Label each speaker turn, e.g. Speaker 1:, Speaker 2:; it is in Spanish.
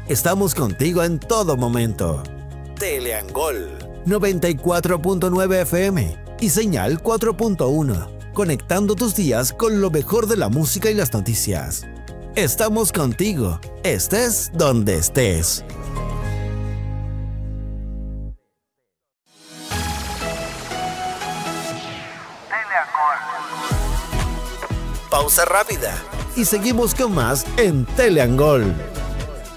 Speaker 1: Estamos contigo en todo momento. Teleangol 94.9 FM y señal 4.1, conectando tus días con lo mejor de la música y las noticias. Estamos contigo, estés donde estés. Pausa rápida y seguimos con más en Teleangol.